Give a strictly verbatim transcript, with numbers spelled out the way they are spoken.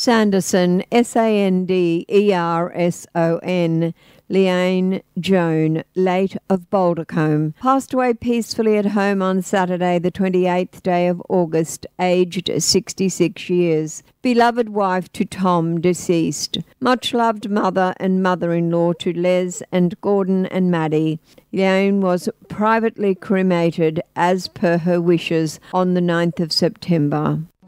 Sanderson, S A N D E R S O N, Leanne Joan, late of Bouldercombe, passed away peacefully at home on Saturday, the twenty-eighth day of August, aged sixty-six years. Beloved wife to Tom, deceased. Much loved mother and mother-in-law to Les and Gordon and Maddie. Leanne was privately cremated as per her wishes on the ninth of September.